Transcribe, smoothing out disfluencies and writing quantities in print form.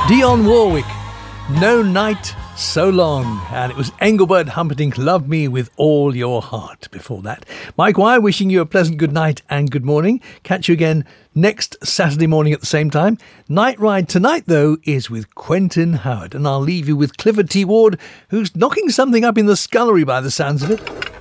Dionne Warwick, No Night So Long. And it was Engelbert Humperdinck, Love Me With All Your Heart before that. Mike Wire wishing you a pleasant good night and good morning. Catch you again next Saturday morning at the same time. Night Ride tonight, though, is with Quentin Howard. And I'll leave you with Clifford T. Ward, who's knocking something up in the scullery by the sounds of it.